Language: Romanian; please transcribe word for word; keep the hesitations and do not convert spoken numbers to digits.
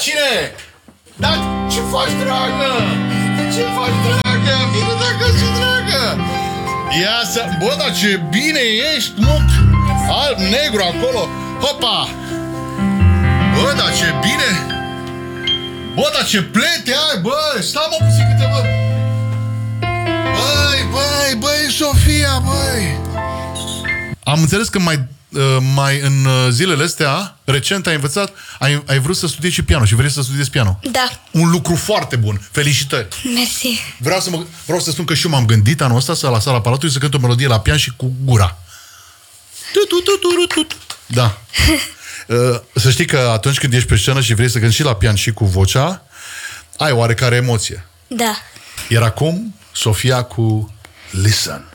cine? Dar ce faci, dragă? Ce faci, dragă? Bine, dragă, ce dragă? Ia să... Bă, dar ce bine ești, mă! Alb, negru acolo. Hopa! Bă, dar ce bine! Bă, dar ce plete ai, bă! Stai mă puțin câte, bă! Băi, băi, băi, Sofia, băi! Am înțeles că mai, uh, mai în zilele astea, recent ai învățat, ai, ai vrut să studiezi și piano și vrei să studiezi piano. Da. Un lucru foarte bun. Felicitări! Mersi. Vreau să, mă, vreau să spun că și eu m-am gândit anul ăsta să la sala Palatului să cânt o melodie la pian și cu gura. Da. Uh, să știi că atunci când ești pe scenă și vrei să cânti și la pian și cu vocea, ai oarecare emoție. Da. Iar acum, Sofia cu Listen.